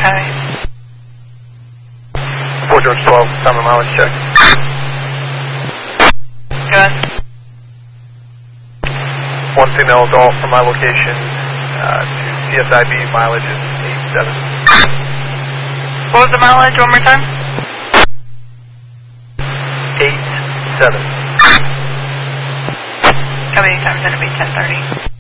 Okay. 4 George 12, time and mileage check. Good. One female adult from my location to CSIB, mileage is 87. What was the mileage one more time? 87. How many times did it be 10:30?